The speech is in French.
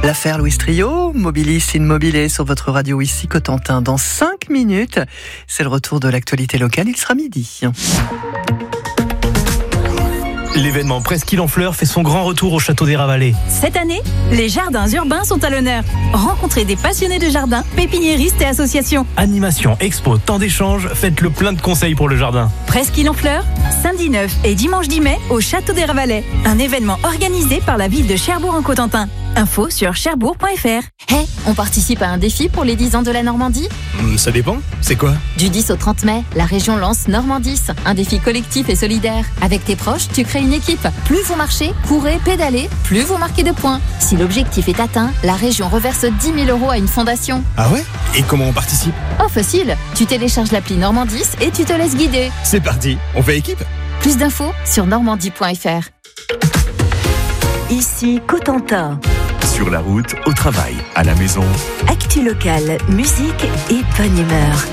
L'affaire Louis Trio, Mobilis Immobilier sur votre radio ici Cotentin. Dans 5 minutes, c'est le retour de l'actualité locale, il sera midi. L'événement Presqu'île en Fleurs fait son grand retour au Château des Ravalais. Cette année, les jardins urbains sont à l'honneur. Rencontrez des passionnés de jardin, pépiniéristes et associations. Animation, expo, temps d'échange, faites le plein de conseils pour le jardin. Presqu'île en Fleurs, samedi 9 et dimanche 10 mai au Château des Ravalais. Un événement organisé par la ville de Cherbourg en Cotentin. Info sur cherbourg.fr. Hey, on participe à un défi pour les 10 ans de la Normandie ? Ça dépend, c'est quoi ? Du 10 au 30 mai, la région lance Normandis, un défi collectif et solidaire. Avec tes proches, tu crées une équipe. Plus vous marchez, courez, pédalez, plus vous marquez de points. Si l'objectif est atteint, la région reverse 10 000 € à une fondation. Ah ouais ? Et comment on participe ? Oh facile, tu télécharges l'appli Normandis et tu te laisses guider. C'est parti, on fait équipe ? Plus d'infos sur normandie.fr. Ici Cotentin. Sur la route, au travail, à la maison. Actu locale, musique et bonne humeur.